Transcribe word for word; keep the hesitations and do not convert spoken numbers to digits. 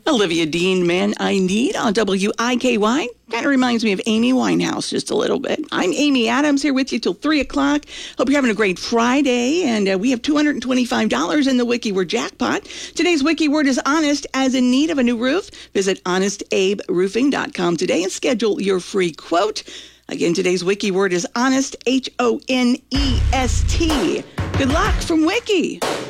Olivia Dean, Man I Need on W I K Y. Kind of reminds me of Amy Winehouse just a little bit. I'm Amy Adams here with you till three o'clock. Hope you're having a great Friday. And uh, we have two hundred twenty-five dollars in the Wiki Word jackpot. Today's Wiki Word is honest. As in need of a new roof, visit honest abe roofing dot com today and schedule your free quote. Again, today's Wiki Word is honest, H O N E S T. Good luck from Wiki.